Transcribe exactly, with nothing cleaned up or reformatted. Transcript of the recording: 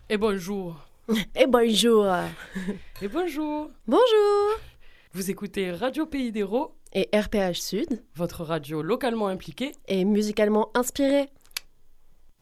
Et bonjour. Et bonjour. Et bonjour. Bonjour. Vous écoutez Radio Pays d'Hérault Et R P H Sud. Votre radio localement impliquée et musicalement inspirée.